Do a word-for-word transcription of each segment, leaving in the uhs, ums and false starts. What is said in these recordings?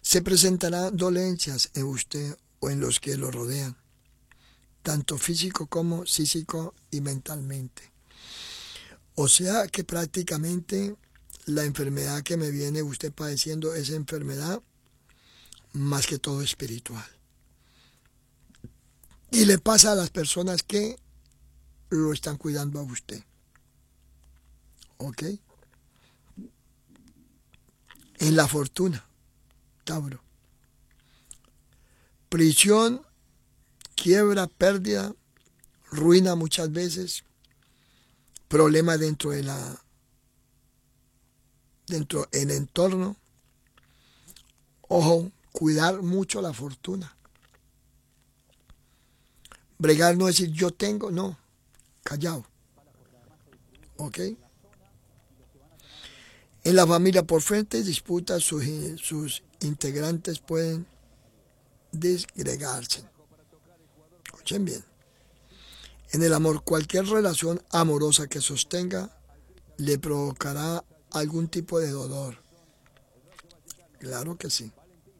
Se presentarán dolencias en usted o en los que lo rodean, tanto físico como psíquico y mentalmente. O sea que prácticamente la enfermedad que me viene usted padeciendo es enfermedad más que todo espiritual. Y le pasa a las personas que lo están cuidando a usted. ¿Ok? En la fortuna, Tauro. Prisión, quiebra, pérdida, ruina muchas veces, problemas dentro de la dentro del entorno. Ojo, cuidar mucho la fortuna. Bregar no decir yo tengo, no, callado. ¿Ok? En la familia por frente disputas, sus, sus integrantes pueden disgregarse. Escuchen bien. En el amor, cualquier relación amorosa que sostenga le provocará algún tipo de dolor. Claro que sí.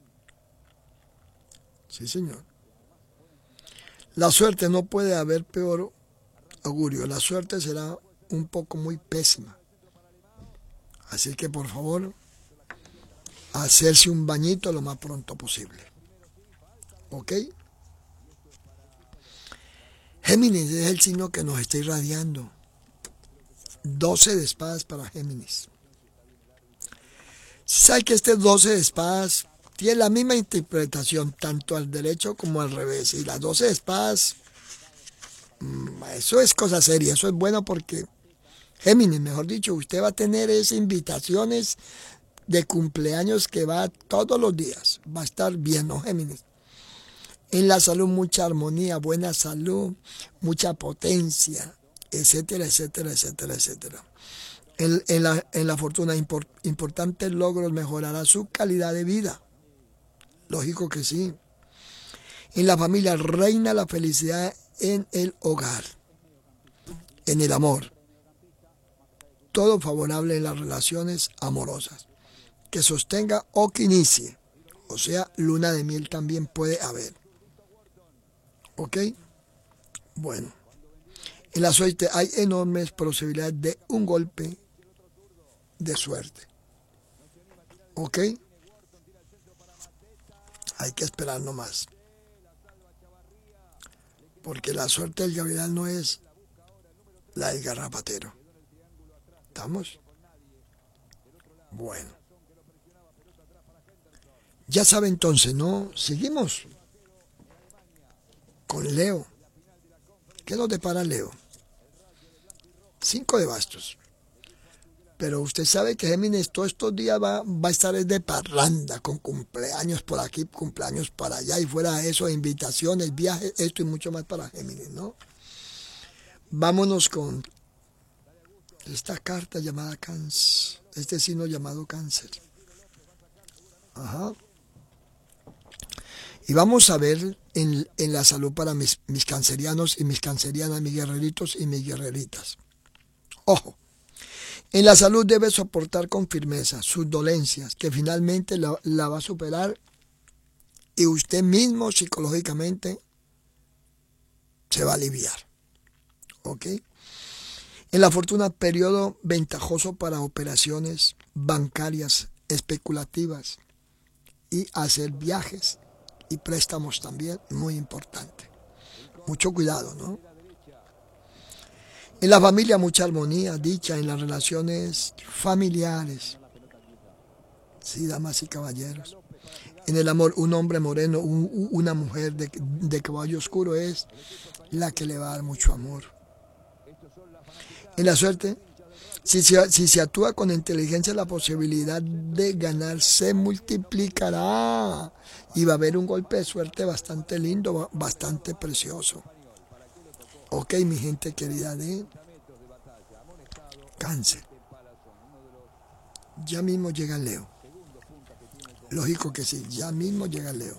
Sí, señor. La suerte no puede haber peor augurio. La suerte será un poco muy pésima. Así que por favor, hacerse un bañito lo más pronto posible. ¿Ok? Géminis es el signo que nos está irradiando. doce de espadas para Géminis. ¿Sabe que este doce de espadas tiene la misma interpretación tanto al derecho como al revés? Y las doce de espadas, eso es cosa seria, eso es bueno porque Géminis, mejor dicho, usted va a tener esas invitaciones de cumpleaños que va todos los días. Va a estar bien, ¿no, Géminis? En la salud, mucha armonía, buena salud, mucha potencia, etcétera, etcétera, etcétera, etcétera. En, en, la, en la fortuna, import, importantes logros, mejorará su calidad de vida. Lógico que sí. En la familia reina la felicidad en el hogar, en el amor. Todo favorable en las relaciones amorosas. Que sostenga o que inicie. O sea, luna de miel también puede haber. ¿Ok? Bueno. En la suerte hay enormes posibilidades de un golpe de suerte. ¿Ok? Hay que esperar nomás. Porque la suerte del gavilán no es la del garrapatero. ¿Estamos? Bueno. Ya sabe entonces, ¿no? Seguimos con Leo. ¿Qué nos depara Leo? Cinco de bastos. Pero usted sabe que Géminis todos estos días va, va a estar de parranda, con cumpleaños por aquí, cumpleaños para allá, y fuera de eso, invitaciones, viajes, esto y mucho más para Géminis, ¿no? Vámonos con esta carta llamada Cáncer, este signo llamado Cáncer. Ajá. Y vamos a ver en, en la salud para mis, mis cancerianos y mis cancerianas, mis guerreritos y mis guerreritas. Ojo. En la salud debe soportar con firmeza sus dolencias, que finalmente la, la va a superar y usted mismo psicológicamente se va a aliviar. ¿Ok? En la fortuna, periodo ventajoso para operaciones bancarias especulativas y hacer viajes y préstamos también, muy importante. Mucho cuidado, ¿no? En la familia, mucha armonía, dicha en las relaciones familiares. Sí, damas y caballeros. En el amor, un hombre moreno, un, una mujer de, de caballo oscuro es la que le va a dar mucho amor. En la suerte, si se, si se actúa con inteligencia, la posibilidad de ganar se multiplicará y va a haber un golpe de suerte bastante lindo, bastante precioso. Ok, mi gente querida de Cáncer. Ya mismo llega Leo. Lógico que sí, ya mismo llega Leo.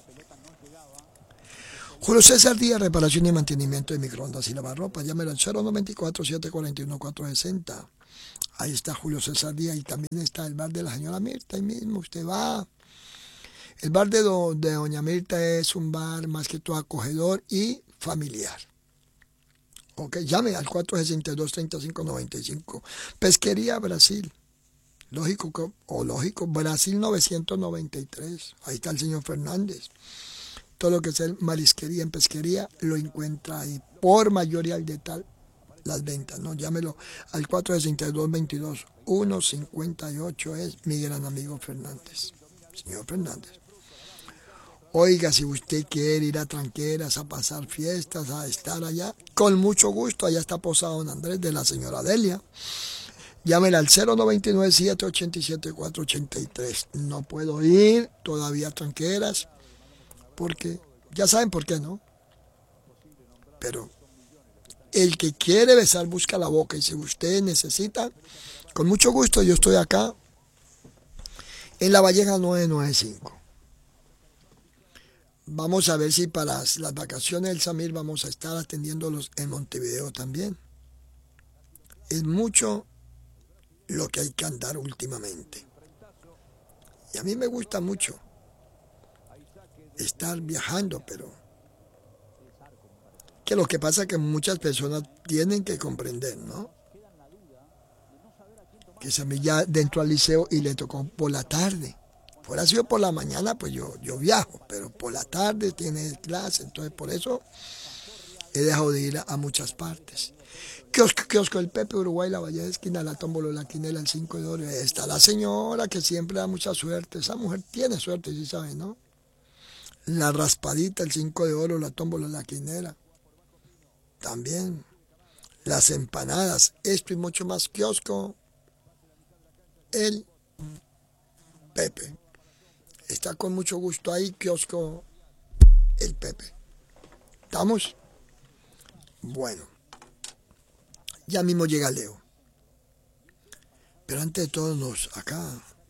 Julio César Díaz, reparación y mantenimiento de microondas y lavarropas. Llámelo al cero noventa y cuatro, setecientos cuarenta y uno, cuatrocientos sesenta. Ahí está Julio César Díaz y también está el bar de la señora Mirta. Ahí mismo usted va, El bar de, do, de Doña Mirta es un bar más que todo acogedor y familiar. Ok, llame al cuatro sesenta y dos, treinta y cinco noventa y cinco. Pesquería Brasil. Lógico, o lógico, Brasil novecientos noventa y tres. Ahí está el señor Fernández. Todo lo que es el marisquería en pesquería lo encuentra ahí. Por mayoría al de tal las ventas, ¿no? Llámelo al cuatro sesenta y dos, veintidós, uno cincuenta y ocho. Es mi gran amigo Fernández. Señor Fernández. Oiga, si usted quiere ir a Tranqueras a pasar fiestas, a estar allá, con mucho gusto, allá está posado Don Andrés de la señora Delia. Llámela al cero noventa y nueve, siete ochenta y siete, cuatro ochenta y tres. No puedo ir todavía a Tranqueras, porque ya saben por qué, ¿no? Pero el que quiere besar busca la boca, y si usted necesita, con mucho gusto, yo estoy acá en La Valleja nueve noventa y cinco. Vamos a ver si para las vacaciones del Samir vamos a estar atendiéndolos en Montevideo también. Es mucho lo que hay que andar últimamente. Y a mí me gusta mucho estar viajando, pero que lo que pasa es que muchas personas tienen que comprender, ¿no? Que Samir ya dentro al liceo y le tocó por la tarde. Fuera sido por la mañana, pues yo, yo viajo, pero por la tarde tiene clase, entonces por eso he dejado de ir a, a muchas partes. Kiosco, kiosco, el Pepe Uruguay, la Valle de Esquina, la Tómbola, la Quinela, el cinco de oro. Está la señora que siempre da mucha suerte. Esa mujer tiene suerte, sí sabe, ¿no? La raspadita, el cinco de oro, la Tómbola, la Quinela. También las empanadas, esto y mucho más. Kiosco, el Pepe. Está con mucho gusto ahí, kiosco, el Pepe. ¿Estamos? Bueno. Ya mismo llega Leo. Pero antes de todo, nos acá.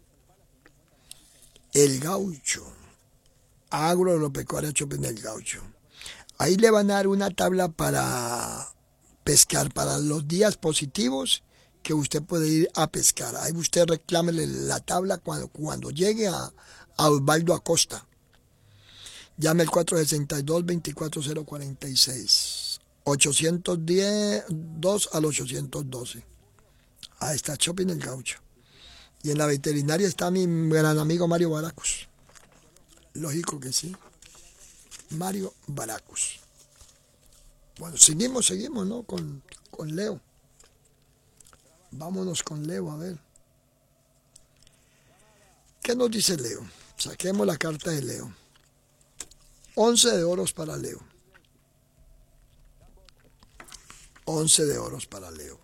El Gaucho. Agropecuaria Shopping del Gaucho. Ahí le van a dar una tabla para pescar, para los días positivos que usted puede ir a pescar. Ahí usted reclámele la tabla cuando, cuando llegue a, a Osvaldo Acosta. Llame al cuatro sesenta y dos, veinticuatro cero cuarenta y seis. ochocientos diez, dos al ochocientos doce. Ahí está Shopping El Gaucho. Y en la veterinaria está mi gran amigo Mario Baracus. Lógico que sí. Mario Baracus. Bueno, seguimos, seguimos, ¿no? Con, con Leo. Vámonos con Leo, a ver. ¿Qué nos dice Leo? Saquemos la carta de Leo. once de oros para Leo. once de oros para Leo.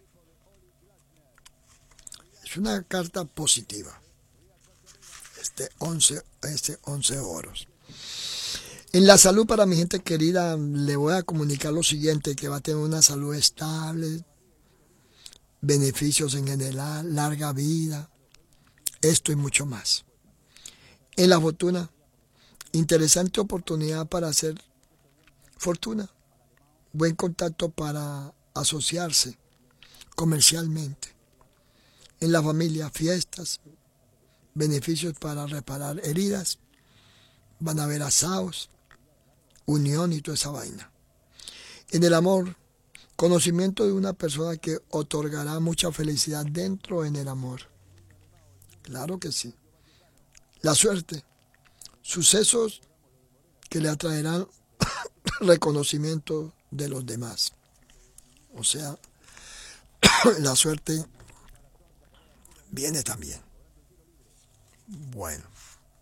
Es una carta positiva. Este once, este once oros. En la salud, para mi gente querida, le voy a comunicar lo siguiente, que va a tener una salud estable, beneficios en general, larga vida, esto y mucho más. En la fortuna, interesante oportunidad para hacer fortuna, buen contacto para asociarse comercialmente. En la familia, fiestas, beneficios para reparar heridas, van a haber asados, unión y toda esa vaina. En el amor, conocimiento de una persona que otorgará mucha felicidad dentro en el amor. Claro que sí. La suerte, sucesos que le atraerán reconocimiento de los demás. O sea, la suerte viene también. Bueno,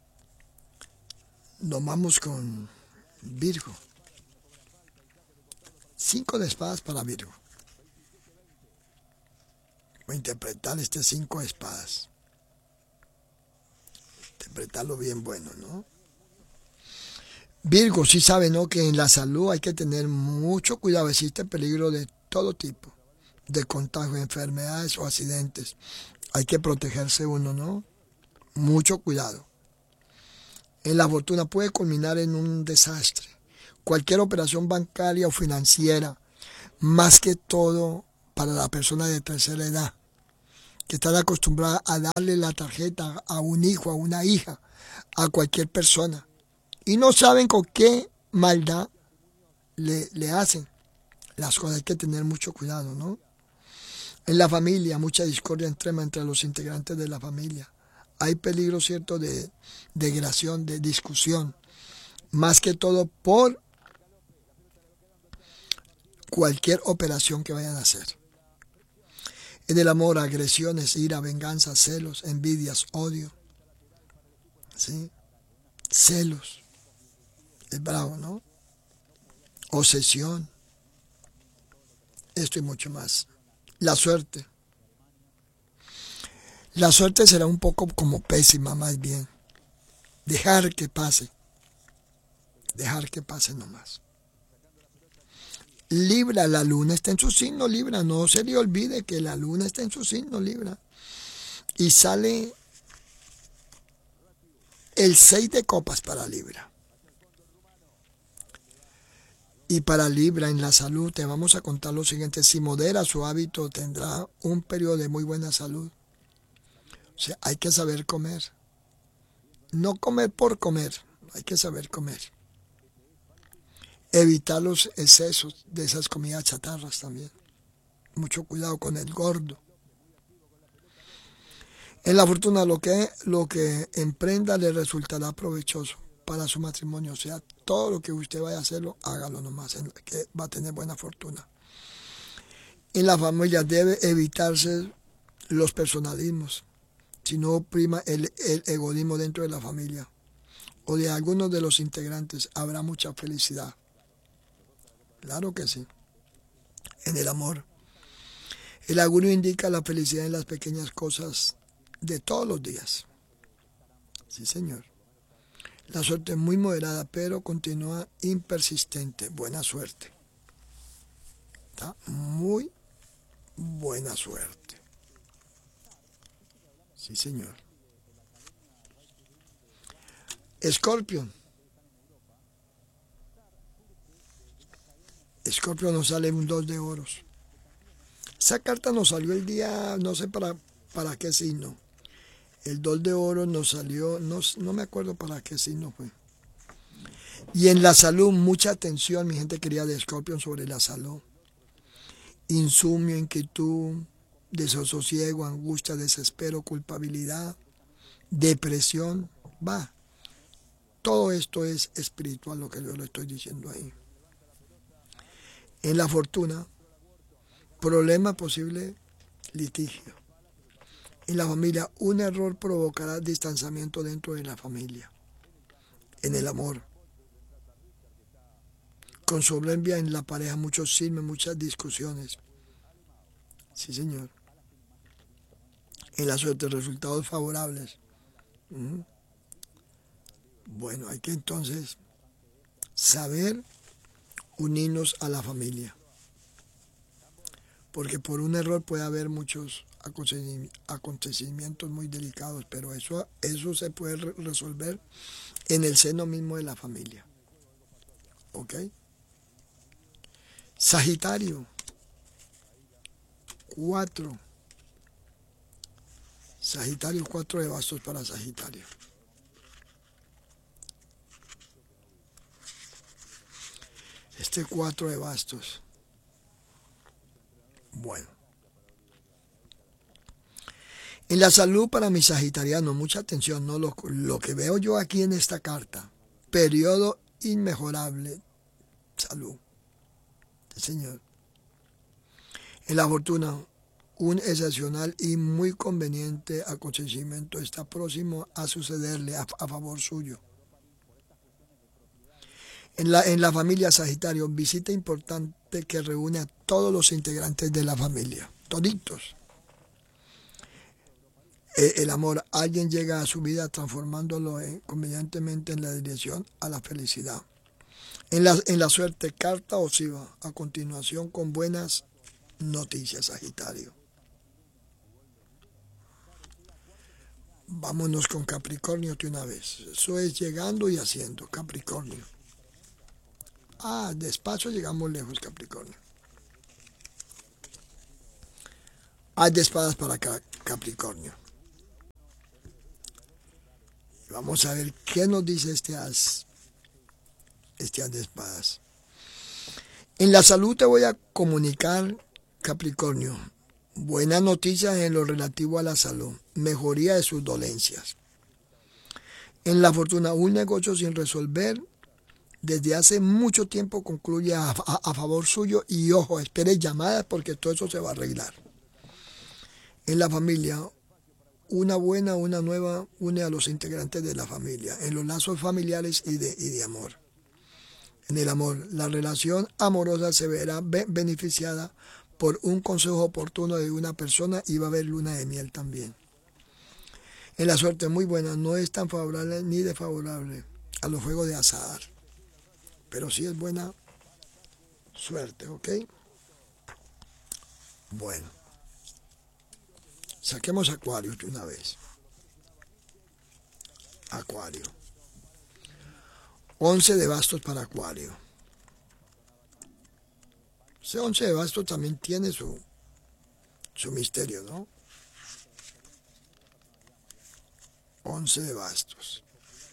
nos vamos con Virgo. Cinco de espadas para Virgo. Voy a interpretar este cinco de espadas. Interpretarlo bien bueno, ¿no? Virgo, sí sabe, ¿no? Que en la salud hay que tener mucho cuidado. Existe peligro de todo tipo. De contagio, enfermedades o accidentes. Hay que protegerse uno, ¿no? Mucho cuidado. En la fortuna puede culminar en un desastre. Cualquier operación bancaria o financiera, más que todo para la persona de tercera edad, que están acostumbradas a darle la tarjeta a un hijo, a una hija, a cualquier persona. Y no saben con qué maldad le, le hacen. Las cosas hay que tener mucho cuidado, ¿no? En la familia, mucha discordia extrema entre los integrantes de la familia. Hay peligro cierto de degradación, de discusión. Más que todo por cualquier operación que vayan a hacer. En el amor, agresiones, ira, venganza, celos, envidias, odio. ¿Sí? Celos. Es bravo, ¿no? Obsesión. Esto y mucho más. La suerte. La suerte será un poco como pésima, más bien. Dejar que pase. Dejar que pase nomás. Libra, la luna está en su signo Libra. No se le olvide que la luna está en su signo Libra. Y sale el seis de copas para Libra. Y para Libra, en la salud, te vamos a contar lo siguiente. Si modera su hábito, tendrá un periodo de muy buena salud. O sea, hay que saber comer. No comer por comer, hay que saber comer. Evitar los excesos de esas comidas chatarras también. Mucho cuidado con el gordo. En la fortuna, lo que, lo que emprenda le resultará provechoso para su matrimonio. O sea, todo lo que usted vaya a hacerlo, hágalo nomás, que va a tener buena fortuna. En la familia debe evitarse los personalismos, si no prima el, el egoísmo dentro de la familia o de algunos de los integrantes, habrá mucha felicidad. Claro que sí. En el amor, el augurio indica la felicidad en las pequeñas cosas de todos los días. Sí, señor. La suerte es muy moderada, pero continúa impersistente. Buena suerte. ¿Está? Muy buena suerte. Sí, señor. Escorpio. Escorpio nos sale un dos de oros. Esa carta nos salió el día, no sé para, para qué signo. El dos de oro nos salió, no, no me acuerdo para qué signo fue. Y en la salud, mucha atención, mi gente querida de Escorpio, sobre la salud. Insomnio, inquietud, desasosiego, angustia, desespero, culpabilidad, depresión. Va. Todo esto es espiritual, lo que yo le estoy diciendo ahí. En la fortuna, problema posible, litigio. En la familia, un error provocará distanciamiento dentro de la familia. En el amor, con soberbia en la pareja, muchos chismes, muchas discusiones. Sí, señor. En la suerte, resultados favorables. Uh-huh. Bueno, hay que entonces saber unirnos a la familia. Porque por un error puede haber muchos acontecimientos muy delicados, pero eso, eso se puede resolver en el seno mismo de la familia. ¿Ok? Sagitario. Cuatro. Sagitario, cuatro de bastos para Sagitario. Este cuatro de bastos. Bueno. En la salud para mis sagitarianos, mucha atención, ¿no? Lo, lo que veo yo aquí en esta carta. Periodo inmejorable. Salud. Sí, señor. En la fortuna, un excepcional y muy conveniente acontecimiento está próximo a sucederle a, a favor suyo. En la, en la familia Sagitario, visita importante que reúne a todos los integrantes de la familia, toditos. Eh, el amor, alguien llega a su vida transformándolo eh, convenientemente en la dirección a la felicidad. En la, en la suerte, carta osiva, a continuación con buenas noticias, Sagitario. Vámonos con Capricornio de una vez. Eso es llegando y haciendo, Capricornio. Ah, despacio llegamos lejos, Capricornio. Hay de espadas para acá. Capricornio. Vamos a ver qué nos dice este as, este as de espadas. En la salud te voy a comunicar, Capricornio, buenas noticias en lo relativo a la salud, mejoría de sus dolencias. En la fortuna, un negocio sin resolver desde hace mucho tiempo concluye a, a, a favor suyo y ojo, espere llamadas porque todo eso se va a arreglar. En la familia, una buena, una nueva une a los integrantes de la familia, en los lazos familiares y de, y de amor. En el amor, la relación amorosa se verá be- beneficiada por un consejo oportuno de una persona y va a haber luna de miel también. En la suerte muy buena, no es tan favorable ni desfavorable a los juegos de azar, pero sí es buena suerte, ¿ok? Bueno, saquemos Acuario de una vez. Acuario. once de bastos para Acuario. Ese once de bastos también tiene su, su misterio, ¿no? once de bastos.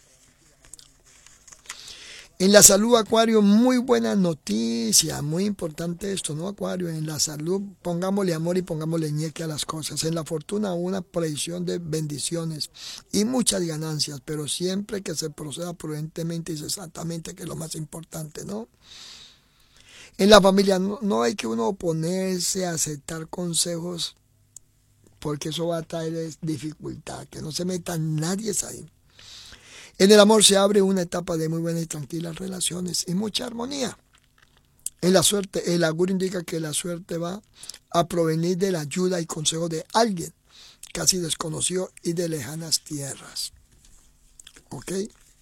En la salud, Acuario, muy buena noticia, muy importante esto, ¿no, Acuario? En la salud, pongámosle amor y pongámosle ñeque a las cosas. En la fortuna, una proyección de bendiciones y muchas ganancias, pero siempre que se proceda prudentemente y sensatamente, que es lo más importante, ¿no? En la familia, no, no hay que uno oponerse a aceptar consejos, porque eso va a traer dificultad, que no se meta nadie ahí. En el amor se abre una etapa de muy buenas y tranquilas relaciones y mucha armonía. En la suerte, el augurio indica que la suerte va a provenir de la ayuda y consejo de alguien casi desconocido y de lejanas tierras. ¿Ok?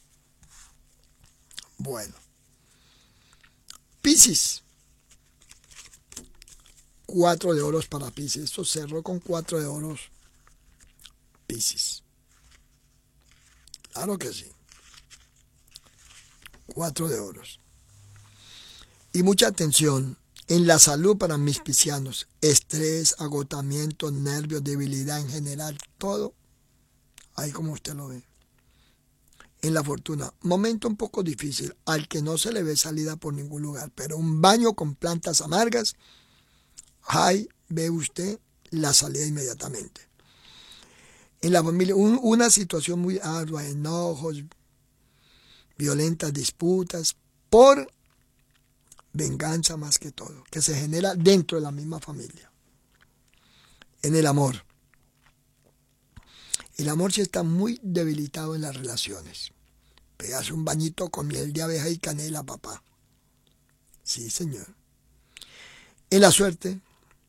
Bueno. Piscis. Cuatro de oros para Piscis. Esto cerró con cuatro de oros. Piscis. Claro que sí. Cuatro de oros. Y mucha atención en la salud para mis piscianos. Estrés, agotamiento, nervios, debilidad en general, todo ahí como usted lo ve. En la fortuna, momento un poco difícil, al que no se le ve salida por ningún lugar, pero un baño con plantas amargas, ahí ve usted la salida inmediatamente. En la familia, un, una situación muy ardua, enojos, violentas disputas, por venganza más que todo, que se genera dentro de la misma familia. En el amor. El amor sí está muy debilitado en las relaciones. Pegas un bañito con miel de abeja y canela, papá. Sí, señor. En la suerte,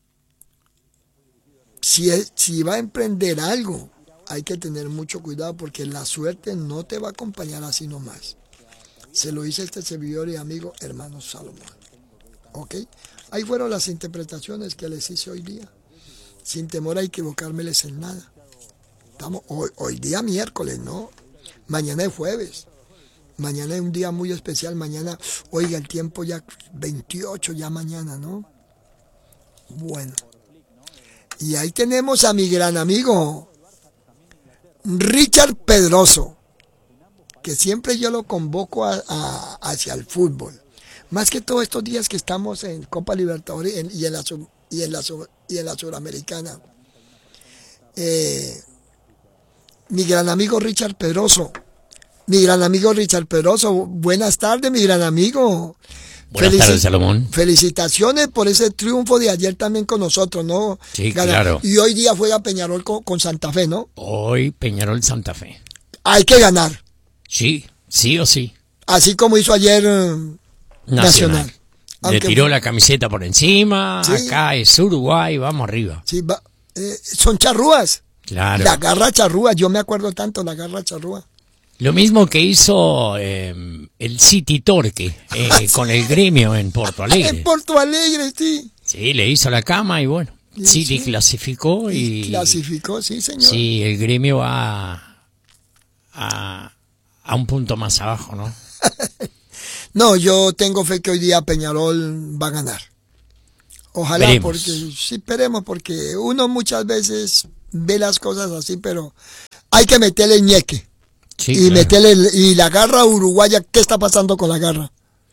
si, es, si va a emprender algo, hay que tener mucho cuidado porque la suerte no te va a acompañar así nomás. Se lo dice este servidor y amigo hermano Salomón. ¿Ok? Ahí fueron las interpretaciones que les hice hoy día. Sin temor a equivocármeles en nada. Estamos hoy, hoy día miércoles, ¿no? Mañana es jueves. Mañana es un día muy especial. Mañana, oiga, el tiempo ya veintiocho, ya mañana, ¿no? Bueno. Y ahí tenemos a mi gran amigo Richard Pedroso, que siempre yo lo convoco a, a, hacia el fútbol. Más que todos estos días que estamos en Copa Libertadores y en, y en, la, y en, la, y en la Suramericana. Eh, mi gran amigo Richard Pedroso. Mi gran amigo Richard Pedroso. Buenas tardes, mi gran amigo. Buenas Felici- tardes, Salomón. Felicitaciones por ese triunfo de ayer también con nosotros, ¿no? Sí, Gana. claro. Y hoy día juega Peñarol con, con Santa Fe, ¿no? Hoy Peñarol Santa Fe. Hay que ganar. Sí, sí o sí. Así como hizo ayer uh, Nacional. Nacional. Le tiró fue... la camiseta por encima, sí. Acá es Uruguay, vamos arriba. Sí, va, eh, son charrúas. Claro. La garra charrúa, yo me acuerdo tanto, la garra charrúa. Lo mismo que hizo eh, el City Torque eh, sí. Con el Gremio en Porto Alegre. En Porto Alegre, sí. Sí, le hizo la cama y bueno, sí, City sí. clasificó y... Clasificó, sí, señor. Sí, el Gremio va a, a un punto más abajo, ¿no? No, yo tengo fe que hoy día Peñarol va a ganar. Ojalá, veremos. Porque sí, esperemos, porque uno muchas veces ve las cosas así, pero hay que meterle el ñeque. Sí, y claro. meterle el- y la garra uruguaya, ¿qué está pasando con la garra?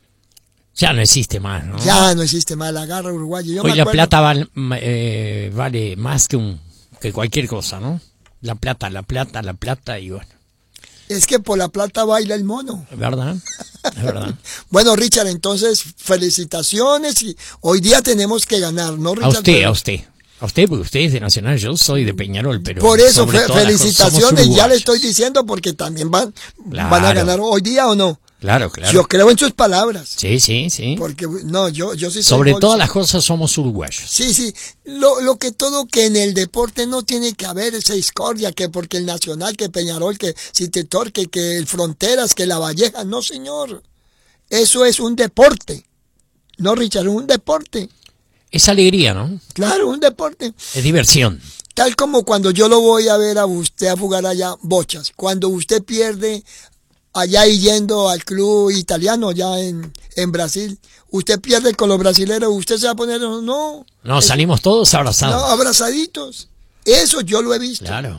Ya no existe más, ¿no? Ya no existe más la garra uruguaya. Yo Hoy me la acuerdo- plata val- eh, vale más que un que cualquier cosa, ¿no? La plata, la plata, la plata y bueno, Es que por la plata baila el mono. es verdad, es verdad. Bueno, Richard, entonces, felicitaciones y hoy día tenemos que ganar, ¿no, A Richard? usted, a usted. A usted, porque usted es de Nacional, yo soy de Peñarol, pero Por eso, sobre fe- todas las cosas, somos felicitaciones, ya le uruguayos. estoy diciendo porque también van, Claro. van a ganar hoy día o no. Claro, claro. Yo creo en sus palabras. Sí, sí, sí. Porque, no, yo, yo sí soy Sobre bolsa. todas las cosas somos uruguayos. Sí, sí, lo, lo que todo que en el deporte no tiene que haber esa discordia, que porque el Nacional, que Peñarol, que Cititor, que, que el Fronteras, que la Valleja, no señor, eso es un deporte, no Richard, un deporte, Es alegría, ¿no? claro, un deporte, Es diversión. tal como cuando yo lo voy a ver a usted a jugar allá, bochas, cuando usted pierde allá y yendo al club italiano, allá en, en Brasil, usted pierde con los brasileños, usted se va a poner, no, No, eso- salimos todos no, abrazados. abrazaditos. Eso yo lo he visto. Claro.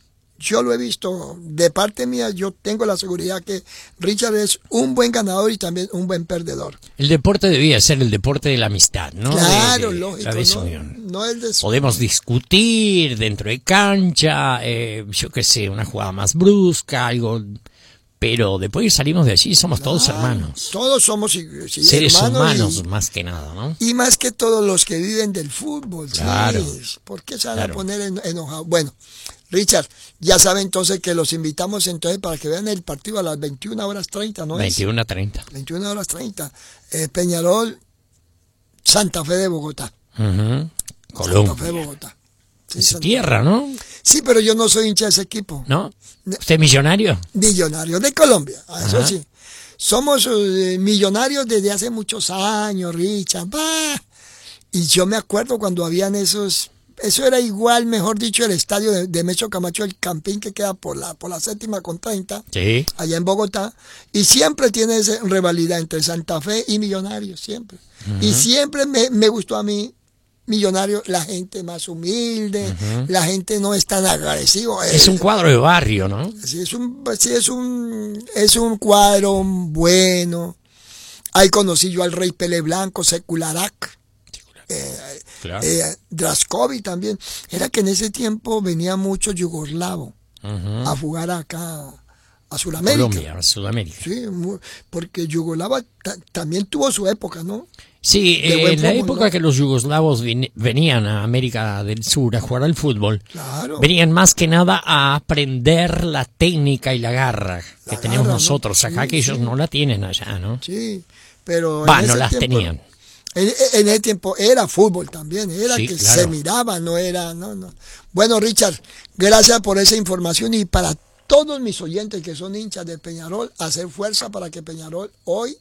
Yo lo he visto. De parte mía, yo tengo la seguridad que Richard es un buen ganador y también un buen perdedor. El deporte debía ser el deporte de la amistad, ¿no? Claro, De- de lógico. La No, desunión. no es de Podemos discutir dentro de cancha, eh, yo qué sé, una jugada más brusca, algo. Pero después salimos de allí, somos todos Ah, hermanos. Todos somos sí, sí, Seres hermanos humanos, y- más que nada, ¿no? Y, más que todos los que viven del fútbol. sí. Claro. ¿Por qué se van Claro. a poner en- enojados? Bueno, Richard, ya sabe entonces que los invitamos entonces para que vean el partido a las veintiuna horas treinta, ¿no es? veintiuno a treinta. veintiuna horas treinta. Eh, Peñarol, Santa Fe de Bogotá. Ujú. Santa Fe de Colombia. Bogotá. Sí, Es su Santa- tierra, ¿no? sí, pero yo no soy hincha de ese equipo. ¿No? ¿Usted es millonario? Millonarios de Colombia, ah, eso Ajá. sí. Somos eh, millonarios desde hace muchos años, Richard. Bah. Y yo me acuerdo cuando habían esos, eso era igual, mejor dicho, el estadio de, de Mecho Camacho, el Campín que queda por la, por la séptima con treinta, Sí. allá en Bogotá, y siempre tiene esa rivalidad entre Santa Fe y Millonarios, siempre. Y siempre me, me gustó a mí Millonarios, la gente más humilde, la gente no es tan agresiva. Es un cuadro de barrio, ¿no? Sí, es un, sí, es un, es un cuadro bueno. Ahí conocí yo al rey Pele Blanco, Secularac, eh, Claro. eh, Draskovi también. Era que en ese tiempo venía mucho yugoslavo Ujú. a jugar acá a Sudamérica. Colombia, Sudamérica. Sí, mu- porque Yugoslava ta- también tuvo su época, ¿no? Sí, De eh, buen en la fútbol, época ¿no? que los yugoslavos vin- venían a América del Sur a jugar al fútbol, Claro. venían más que nada a aprender la técnica y la garra que La tenemos garra, ¿no? nosotros acá, Sí, que ellos sí. no la tienen allá, ¿no? Sí, pero Va, en no ese las tiempo- tenían. En, en ese tiempo era fútbol también, era Sí, que claro. se miraba, no era, no, no. Bueno, Richard, gracias por esa información y para todos mis oyentes que son hinchas de Peñarol, hacer fuerza para que Peñarol hoy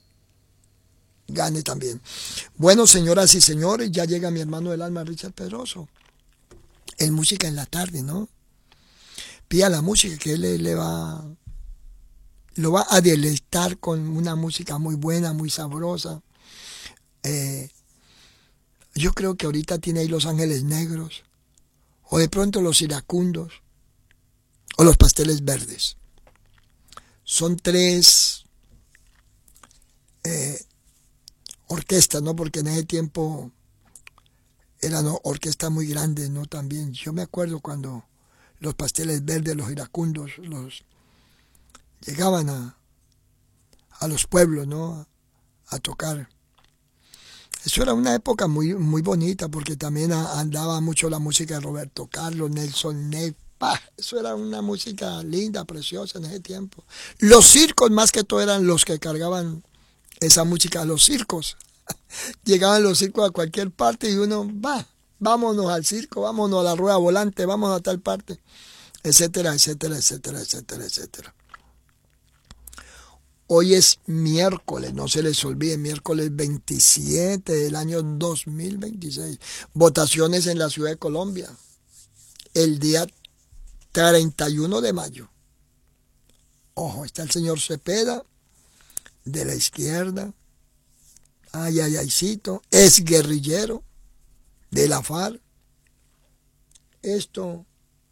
gane también. Bueno, señoras y señores, ya llega mi hermano del alma, Richard Pedroso. En música en la tarde, ¿no? Pida la música que él le, le va, lo va a deleitar con una música muy buena, muy sabrosa. Eh, yo creo que ahorita tiene ahí Los Ángeles Negros, o de pronto Los Iracundos, o Los Pasteles Verdes. Son tres eh, orquestas, ¿no? Porque en ese tiempo eran orquestas muy grandes, ¿no? También, yo me acuerdo cuando Los Pasteles Verdes, Los Iracundos, los llegaban a, a los pueblos, ¿no? A, a tocar. Eso era una época muy, muy bonita porque también a, andaba mucho la música de Roberto Carlos, Nelson Ney. ¡Pah! Eso era una música linda, preciosa en ese tiempo. Los circos más que todo eran los que cargaban esa música, los circos. Llegaban los circos a cualquier parte y uno, va, vámonos al circo, vámonos a la rueda volante, vámonos a tal parte, etcétera, etcétera, etcétera, etcétera, etcétera. Hoy es miércoles, no se les olvide, miércoles veintisiete del año dos mil veintiséis. Votaciones en la ciudad de Colombia. El día treinta y uno de mayo. Ojo, está el señor Cepeda, de la izquierda. Ay, ay, aycito. Es guerrillero de la FARC. Esto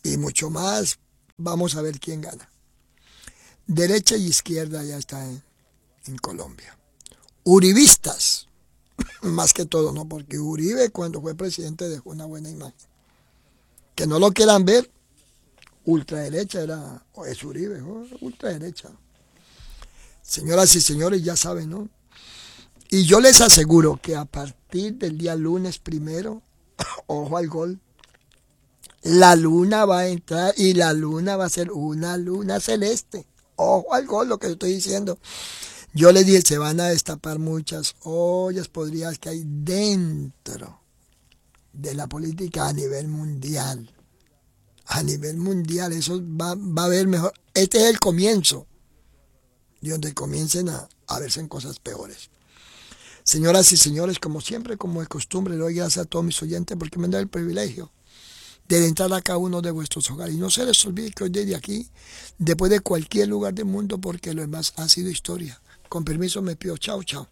y mucho más. Vamos a ver quién gana. Derecha y izquierda ya está en, en Colombia. Uribistas, más que todo, ¿no? Porque Uribe cuando fue presidente dejó una buena imagen. Que no lo quieran ver, ultraderecha era, o es Uribe, ¿no? Ultraderecha. Señoras y señores, ya saben, ¿no? Y yo les aseguro que a partir del día lunes primero, ojo al gol, la luna va a entrar y la luna va a ser una luna celeste. Ojo al gol, lo que estoy diciendo. Yo les dije, se van a destapar muchas ollas podridas que hay dentro de la política a nivel mundial. A nivel mundial, eso va, va a haber mejor. Este es el comienzo, de donde comiencen a, a verse en cosas peores. Señoras y señores, como siempre, como de costumbre, le doy gracias a todos mis oyentes porque me han dado el privilegio de entrar a cada uno de vuestros hogares. Y no se les olvide que hoy desde aquí, después de cualquier lugar del mundo, porque lo demás ha sido historia. Con permiso me pido, chao, chao.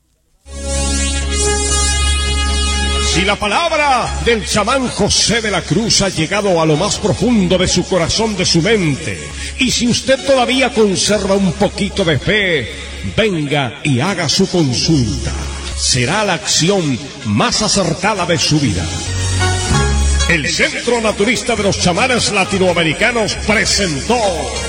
Si la palabra del chamán José de la Cruz ha llegado a lo más profundo de su corazón, de su mente, y si usted todavía conserva un poquito de fe, venga y haga su consulta. Será la acción más acertada de su vida. El Centro Naturista de los Chamanes Latinoamericanos presentó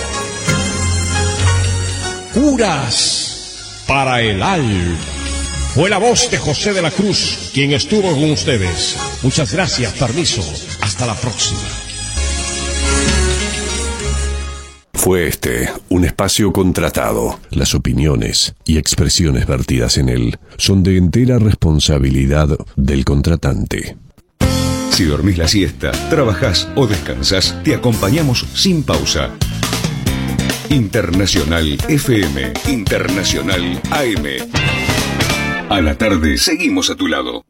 Curas para el Alma. Fue la voz de José de la Cruz quien estuvo con ustedes. Muchas gracias, permiso. Hasta la próxima. Fue este un espacio contratado. Las opiniones y expresiones vertidas en él son de entera responsabilidad del contratante. Si dormís la siesta, trabajás o descansás, te acompañamos sin pausa. Internacional F M, Internacional A M. A la tarde seguimos a tu lado.